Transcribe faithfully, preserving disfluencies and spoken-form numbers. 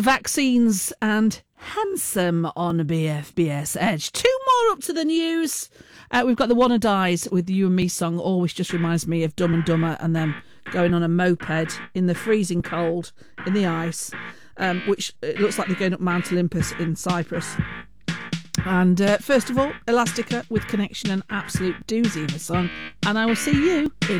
Vaccines and Handsome on B F B S Edge. Two more up to the news. Uh, we've got the Wanna Dies with You and Me song. Always just reminds me of Dumb and Dumber and them going on a moped in the freezing cold, in the ice, um, which it looks like they're going up Mount Olympus in Cyprus. And uh, first of all, Elastica with Connection, an absolute doozy of a song. And I will see you in